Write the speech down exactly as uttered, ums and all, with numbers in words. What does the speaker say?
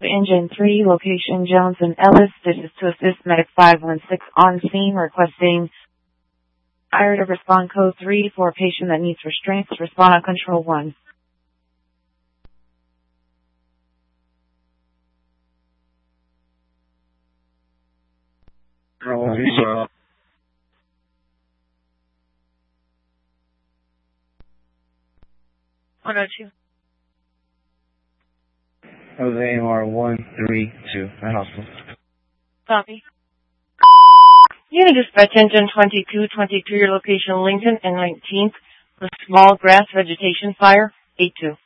Engine three, location Jones and Ellis. This is to assist Medic five one six on scene, requesting fire to respond code three for a patient that needs restraints. Respond on control one. Oh, one oh two. That was A M R one three two. At hospital. Copy. Unit dispatch engine twenty-two twenty-two, your location Lincoln and nineteenth, with small grass vegetation fire, eight two.